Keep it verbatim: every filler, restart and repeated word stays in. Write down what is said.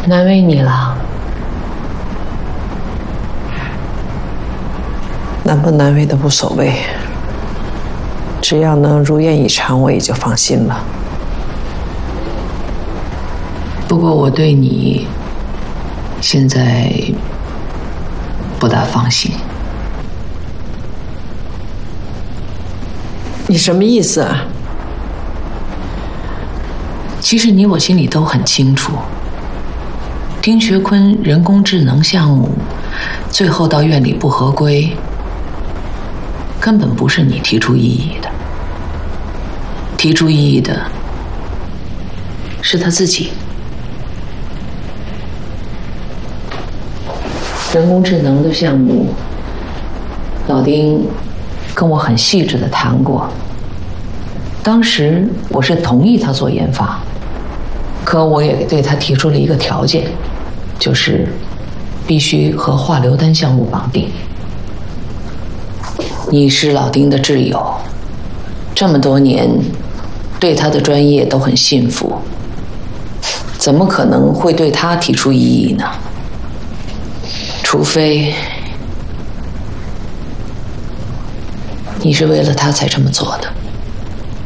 难为你了。 难不难为的无所谓，只要能如愿以偿，我也就放心了。 不过我对你现在不大放心。 你什么意思啊？ 其实你我心里都很清楚，丁学坤人工智能项目最后到院里不合规，根本不是你提出异议的，提出异议的是他自己。人工智能的项目，老丁跟我很细致的谈过。当时我是同意他做研发，可我也对他提出了一个条件，就是必须和化硫丹项目绑定。你是老丁的挚友，这么多年对他的专业都很信服，怎么可能会对他提出异议呢？除非你是为了他才这么做的。